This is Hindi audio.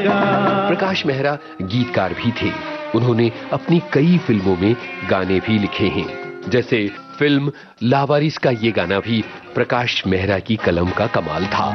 प्रकाश मेहरा गीतकार भी थे। उन्होंने अपनी कई फिल्मों में गाने भी लिखे हैं। जैसे फिल्म लावारिस का ये गाना भी प्रकाश मेहरा की कलम का कमाल था।